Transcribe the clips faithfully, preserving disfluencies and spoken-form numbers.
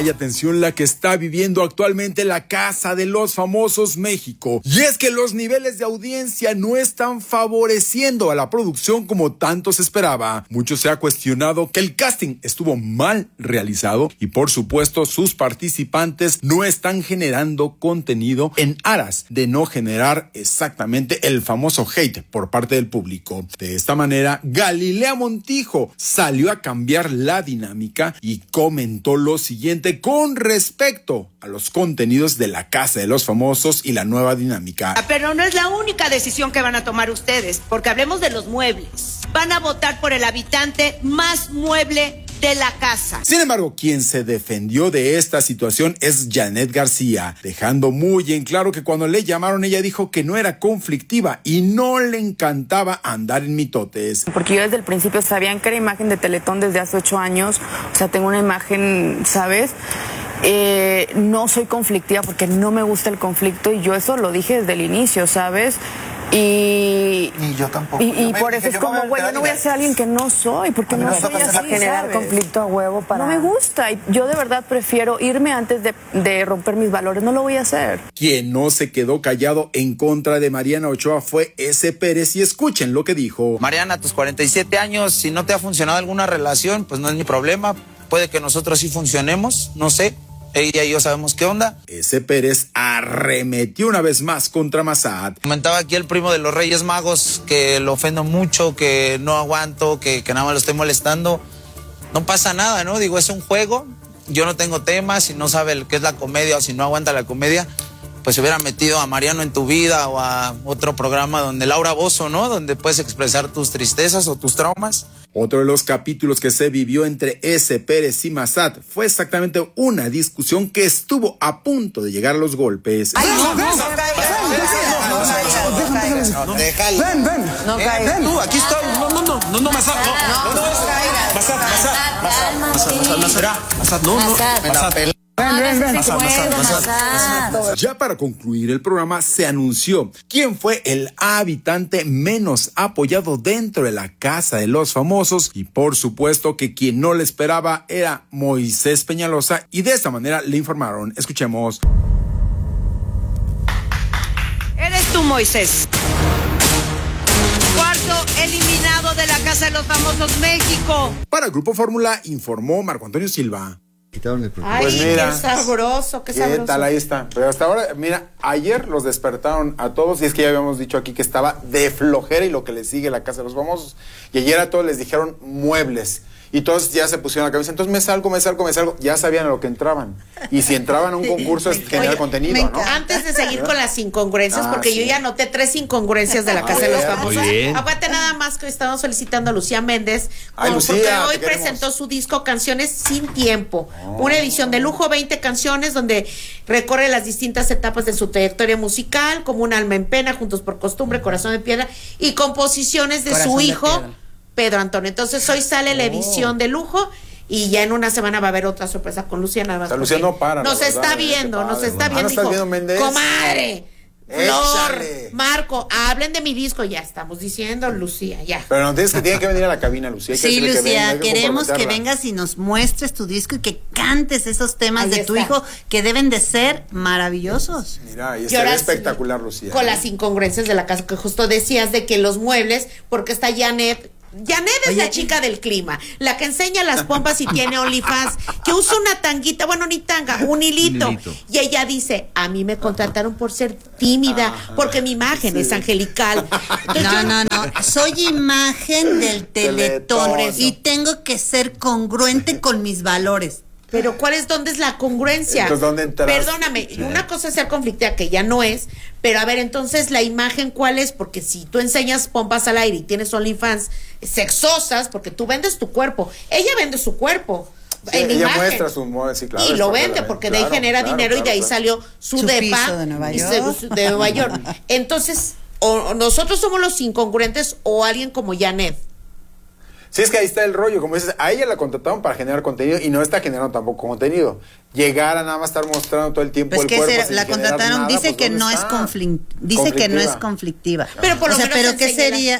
Y atención la que está viviendo actualmente la Casa de los Famosos México. Y es que los niveles de audiencia no están favoreciendo a la producción como tanto se esperaba. Mucho se ha cuestionado que el casting estuvo mal realizado y por supuesto sus participantes no están generando contenido en aras de no generar exactamente el famoso hate por parte del público. De esta manera, Galilea Montijo salió a cambiar la dinámica y comentó lo siguiente con respecto a los contenidos de la Casa de los Famosos y la nueva dinámica. Pero no es la única decisión que van a tomar ustedes, porque hablemos de los muebles. Van a votar por el habitante más mueble de la casa. Sin embargo, quien se defendió de esta situación es Janet García, dejando muy en claro que cuando le llamaron ella dijo que no era conflictiva y no le encantaba andar en mitotes. Porque yo desde el principio sabían que era imagen de Teletón desde hace ocho años, o sea, tengo una imagen, ¿sabes? Eh, no soy conflictiva porque no me gusta el conflicto y yo eso lo dije desde el inicio, ¿sabes? Y, y yo tampoco. Y, y por eso es como, güey, yo no voy a ser alguien que no soy, porque no soy así, generar ¿sabes? conflicto a huevo para... No me gusta, y yo de verdad prefiero irme antes de, de romper mis valores, no lo voy a hacer. Quien no se quedó callado en contra de Mariana Ochoa fue ese Pérez y escuchen lo que dijo. Mariana, a tus cuarenta y siete años, si no te ha funcionado alguna relación, pues no es mi problema, puede que nosotros sí funcionemos, no sé. Ella y yo sabemos qué onda. Ese Pérez arremetió una vez más contra Massad. Comentaba aquí el primo de los Reyes Magos que lo ofendo mucho, que no aguanto, que, que nada más lo estoy molestando. No pasa nada, ¿no? Digo, es un juego. Yo no tengo tema. Si no sabe qué es la comedia o si no aguanta la comedia, pues se hubiera metido a Mariano en tu vida o a otro programa donde Laura Bozzo, ¿no? Donde puedes expresar tus tristezas o tus traumas. Otro de los capítulos que se vivió entre ese Pérez y Massad fue exactamente una discusión que estuvo a punto de llegar a los golpes. Ay, no, no, no, déjalo. Ven, ven. No caigas. Ven, tú, aquí estoy. No, no, no, no, no, Massad, no. No, no, Massad, Massad, Massad, Massad, Massad, no, no, Massad. Ven, ven, ven. Massad, Massad, Massad. Ya para concluir el programa se anunció quién fue el habitante menos apoyado dentro de la Casa de los Famosos y por supuesto que quien no le esperaba era Moisés Peñalosa y de esta manera le informaron. Escuchemos. Eres tú, Moisés. Cuarto eliminado de la Casa de los Famosos México. Para el Grupo Fórmula informó Marco Antonio Silva. Ay, pues mira, qué sabroso, qué, qué sabroso. ¿Qué tal? Ahí está. Pero hasta ahora, mira, ayer los despertaron a todos y es que ya habíamos dicho aquí que estaba de flojera y lo que le sigue la Casa de los Famosos. Y ayer a todos les dijeron muebles. Y todos ya se pusieron la cabeza. Entonces me salgo, me salgo, me salgo. Ya sabían a lo que entraban. Y si entraban a un concurso es generar contenido, ¿no? Antes de seguir con las incongruencias, ah, porque sí. Yo ya anoté tres incongruencias de la Casa de los Famosos. Aguante nada más que estamos solicitando a Lucía Méndez. Ay, como, Lucía, porque hoy presentó su disco Canciones Sin Tiempo. Oh. Una edición de lujo, veinte canciones, donde recorre las distintas etapas de su trayectoria musical, como Un alma en pena, Juntos por costumbre, Corazón de piedra, y composiciones de Corazón su hijo, Pedro Antonio. Entonces hoy sale oh. la edición de lujo y ya en una semana va a haber otra sorpresa con Luciana. O sea, Lucía no para. Nos verdad, está viendo, nos está viendo. Ah, ¿no estás viendo, Méndez? Comadre, Flor, Marco, hablen de mi disco. Ya estamos diciendo, Lucía, ya. Pero no tienes que tiene que venir a la cabina, Lucía. Sí, Lucía, que venga, que queremos que vengas y nos muestres tu disco y que cantes esos temas Ahí de tu está. hijo que deben de ser maravillosos. Mira, y estaría espectacular, Lucía. Con las incongruencias de la casa que justo decías de que los muebles, porque está Janet. Janet es Oye, la chica del clima, la que enseña las pompas y tiene OnlyFans, que usa una tanguita, bueno, ni tanga, un hilito. un hilito. Y ella dice, a mí me contrataron por ser tímida, porque mi imagen sí. es angelical. Entonces, no, no, no, soy imagen del Teletón y tengo que ser congruente con mis valores. Pero ¿cuál es, dónde es la congruencia? Entonces, ¿dónde entras? Perdóname, sí. una cosa es ser conflictiva, que ya no es, pero a ver, entonces, ¿la imagen cuál es? Porque si tú enseñas pompas al aire y tienes OnlyFans sexosas, porque tú vendes tu cuerpo, ella vende su cuerpo. Sí, en ella imagen. muestra su moda, sí, claro. Y lo vende, porque claro, de ahí genera claro, dinero claro, y de ahí claro. salió su, su depa de Nueva York. Se, de Nueva York. Entonces, o nosotros somos los incongruentes o alguien como Janet. Sí, es que ahí está el rollo, como dices, a ella la contrataron para generar contenido y no está generando tampoco contenido. Llegar a nada más estar mostrando todo el tiempo pues el que cuerpo. Se, la contrataron, nada, dice pues, que no está? es conflict, dice conflictiva. que no es conflictiva. Pero por lo o sea, menos pero qué sería la...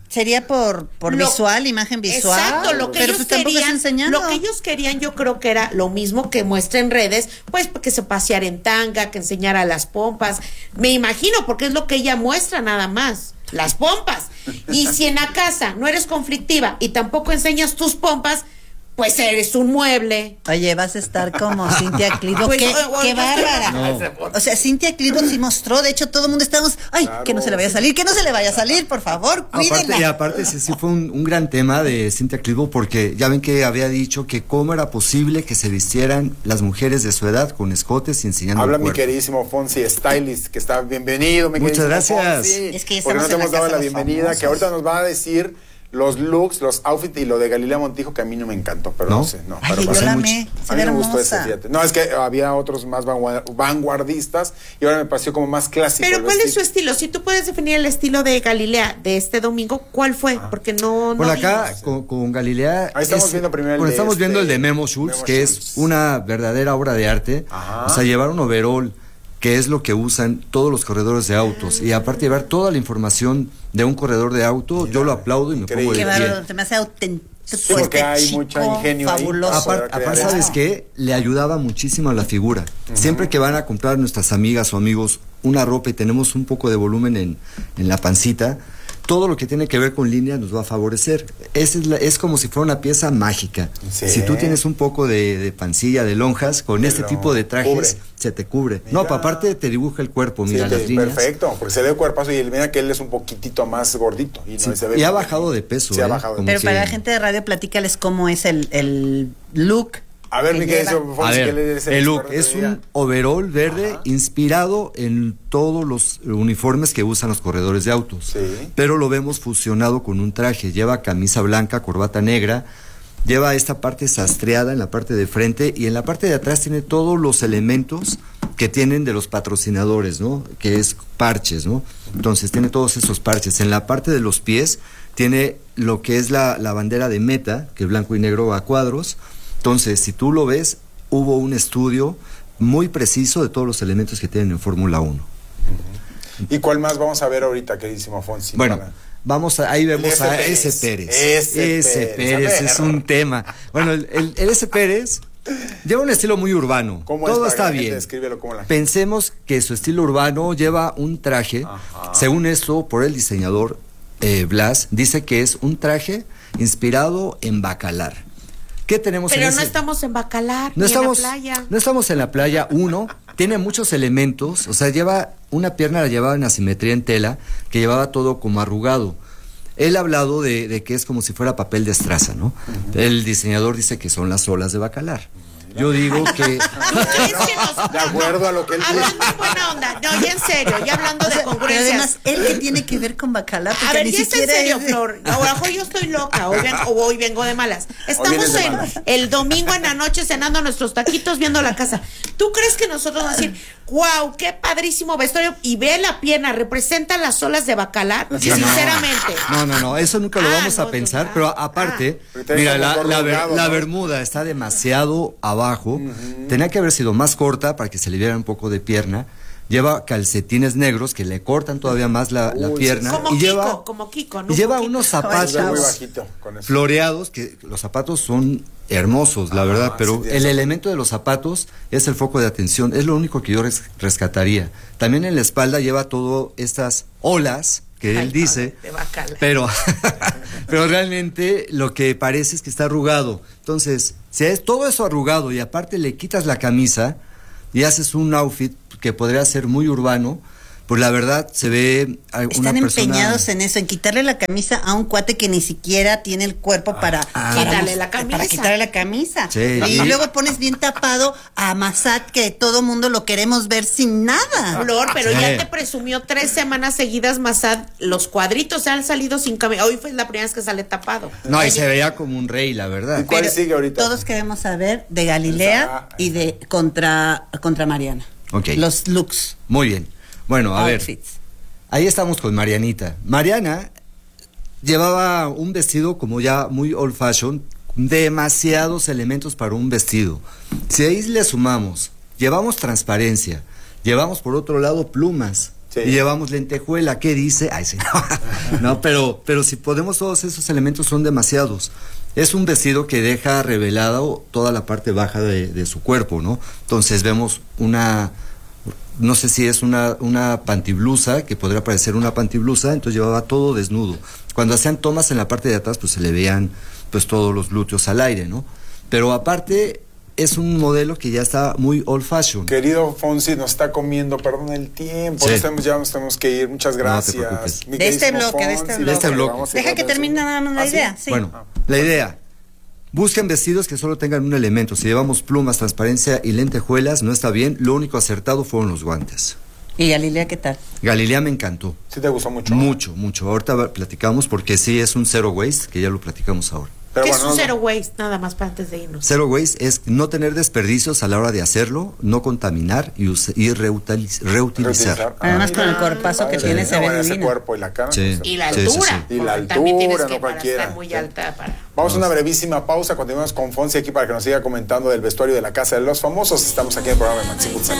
Sería por, por Lo- visual, imagen visual. Exacto, lo que pero ellos pues tampoco es querían, enseñando. lo que ellos querían, yo creo que era lo mismo que muestra en redes, pues que se paseara en tanga, que enseñara las pompas. Me imagino, porque es lo que ella muestra nada más, las pompas. Y si en la casa no eres conflictiva y tampoco enseñas tus pompas, pues eres un mueble. Oye, vas a estar como Cintia Clitbo. Pues, qué, o- o- qué yo bárbara. estoy- O sea, Cintia Clitbo sí mostró, de hecho todo el mundo estábamos, ay, Claro. que no se le vaya a salir, que no se le vaya a salir, por favor, cuídenla. Aparte, y aparte sí, sí fue un, un gran tema de Cintia Clitbo, porque ya ven que había dicho que cómo era posible que se vistieran las mujeres de su edad con escotes y enseñando Habla el mi cuerpo. queridísimo Fonsi Stylist, que está bienvenido, mi Muchas queridísimo gracias. Fonsi, Es que ya porque no estamos te en hemos la dado casa la de los bienvenida, famosos. que ahorita nos va a decir los looks, los outfits y lo de Galilea Montijo, que a mí no me encantó, pero no, ¿No? sé, no. Ay, pero yo pasó la mucho. amé, se A ve mí me gustó ese, hermosa. fíjate. No, es que había otros más vanguard- vanguardistas y ahora me pareció como más clásico. Pero el ¿cuál es vestido. su estilo? Si tú puedes definir el estilo de Galilea de este domingo, ¿cuál fue? Porque no, no Por acá, vimos. con, con Galilea. Ahí estamos viendo primero el bueno, de estamos este- viendo el de Memo Schultz, Memo que Schultz. es una verdadera obra de arte. Ajá. O sea, llevar un overall, que es lo que usan todos los corredores de autos. Y aparte llevar toda la información de un corredor de auto, yo lo aplaudo y me Increíble. pongo Qué de pie. bárbaro, se me hace auténtico. Sí, porque hay chico, mucho ingenio ahí. fabuloso. Aparte- Aparte, aparte, ¿sabes qué? Le ayudaba muchísimo a la figura. Siempre que van a comprar nuestras amigas o amigos una ropa y tenemos un poco de volumen en, en la pancita, todo lo que tiene que ver con línea nos va a favorecer. Es, es, la- es como si fuera una pieza mágica. Sí. Si tú tienes un poco de, de pancilla, de lonjas, con Te este lo tipo de trajes, cubre. se te cubre. Mira. No, pa- aparte te dibuja el cuerpo, mira Sí, las te- líneas. perfecto, porque se le ve cuerpazo y mira que él es un poquitito más gordito. Y, no, Sí, se ve y ha bien. bajado de peso, Sí, ha ¿eh? bajado de Como Pero que- para la gente de radio, platícales cómo es el, el look. A ver, que mi lleva. querido A Fonsi, que ver, le des el look experto es de día. un overall verde inspirado en todos los uniformes que usan los corredores de autos. Sí. Pero lo vemos fusionado con un traje. Lleva camisa blanca, corbata negra, lleva esta parte sastreada en la parte de frente y en la parte de atrás tiene todos los elementos que tienen de los patrocinadores, ¿no? Que es parches, ¿no? Entonces tiene todos esos parches. En la parte de los pies tiene lo que es la, la bandera de Meta, que blanco y negro va a cuadros. Entonces, si tú lo ves, hubo un estudio muy preciso de todos los elementos que tienen en Fórmula uno. ¿Y cuál más vamos a ver ahorita, queridísimo Fonsi? Bueno, Para- vamos a, ahí vemos S. a Pérez. S. Pérez. S. S. Pérez, Pérez a ver. es un tema. Bueno, el, el- el S. Pérez lleva un estilo muy urbano. ¿Cómo Todo es para está que la gente bien. descríbelo como la gente? Pensemos que su estilo urbano lleva un traje, Ajá. según esto, por el diseñador eh, Blas, dice que es un traje inspirado en Bacalar. ¿Qué tenemos Pero en no ese? estamos en Bacalar, No ni estamos, en la playa. no estamos en la playa, uno, tiene muchos elementos, o sea, lleva, una pierna la llevaba en asimetría en tela, que llevaba todo como arrugado. Él ha hablado de, de que es como si fuera papel de estraza, ¿no? El diseñador dice que son las olas de Bacalar. Yo digo que... ¿Crees que nos- De acuerdo a lo que él dice. Hablando en buena onda, no, ya en serio, ya hablando de Pero congruencias. además, él que tiene que ver con bacalao, porque A ver, ni ya es en siquiera serio, es de- Flor. No, a lo mejor yo estoy loca, hoy, ven- o hoy vengo de malas. Estamos vienes de en malas. el domingo en la noche cenando nuestros taquitos, viendo la casa. ¿Tú crees que nosotros vamos a decir, wow, qué padrísimo vestuario? Y ve la pierna, representa las olas de Bacalar, sinceramente. No, no, no, eso nunca lo Ah, vamos no, a pensar, no, pero ah, aparte, Ahorita mira, es la, como la, ver- colgado, la ¿no? bermuda está demasiado abajo, tenía que haber sido más corta para que se le viera un poco de pierna, lleva calcetines negros que le cortan todavía más la, la Uy, pierna, Como y Kiko, lleva, como Kiko, ¿no? y lleva Como Kiko. unos Es muy zapatos bajito con eso. floreados, que los zapatos son hermosos, la Ah, verdad, pero sí, tienes el razón. elemento de los zapatos es el foco de atención, es lo único que yo res- rescataría. También en la espalda lleva todo estas olas que Ay, él dice, de Bacalar. pero, pero realmente lo que parece es que está arrugado. Entonces, si es todo eso arrugado y aparte le quitas la camisa y haces un outfit que podría ser muy urbano, pues la verdad se ve a una Están persona... empeñados en eso, en quitarle la camisa a un cuate que ni siquiera tiene el cuerpo para, ah. para- Quítale la camisa. para quitarle la camisa. Sí, y y- luego pones bien tapado a Massad, que todo mundo lo queremos ver sin nada. Flor, pero Sí. ya te presumió tres semanas seguidas Massad, los cuadritos se han salido sin camisa. Hoy fue la primera vez que sale tapado. No, y se veía como un rey, la verdad. ¿Y cuál Pero sigue ahorita? Todos queremos saber de Galilea Esa- y de contra, contra Mariana. Ok. Los looks. Muy bien. Bueno, a ver. Outfits. Ahí estamos con Marianita. Mariana llevaba un vestido como ya muy old fashion, demasiados elementos para un vestido. Si ahí le sumamos, llevamos transparencia, llevamos por otro lado plumas, Sí. Y llevamos lentejuela, ¿qué dice? Ay, sí, no, no pero, pero si podemos, todos esos elementos son demasiados. Es un vestido que deja revelado toda la parte baja de, de su cuerpo, ¿no? Entonces vemos una, no sé si es una, una pantiblusa, que podría parecer una pantiblusa, entonces llevaba todo desnudo. Cuando hacían tomas en la parte de atrás, pues se le veían pues todos los glúteos al aire, ¿no? Pero aparte es un modelo que ya está muy old fashion. Querido Fonsi, nos está comiendo, perdón, el tiempo. Sí. Nos tenemos, ya nos tenemos que ir. Muchas gracias. No de este bloque, de este bloque. De este bloque. Deja que termine nada más la ¿Ah, idea. sí? Sí. Bueno, la idea. Busquen vestidos que solo tengan un elemento. Si llevamos plumas, transparencia y lentejuelas, no está bien. Lo único acertado fueron los guantes. ¿Y Galilea qué tal? Galilea me encantó. ¿Sí te gustó mucho? Mucho, mucho. Ahorita platicamos porque sí es un zero waste, que ya lo platicamos ahora. Pero ¿Qué bueno, es un no, zero waste? Nada más para antes de irnos. Zero waste es no tener desperdicios a la hora de hacerlo, no contaminar y, us- y reutiliz- reutilizar. reutilizar. Además Ah, con el cuerpazo que sí. tiene se No, ve bueno, ese divino. cuerpo y la cara. Sí. no sé. Y la Sí, sí, altura. sí. Y la porque también tienes altura, que no para cualquiera. estar muy Sí. alta para... Vamos a una brevísima pausa. Continuamos con Fonsi aquí para que nos siga comentando del vestuario de la Casa de los Famosos. Estamos aquí en el programa de Maxi Pulsar.